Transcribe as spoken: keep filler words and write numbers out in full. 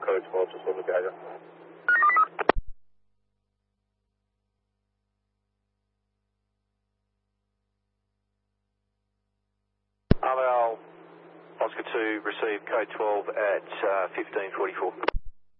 code twelve, just hold the dagger. Armel Oscar two, receive code twelve at uh, fifteen forty-four.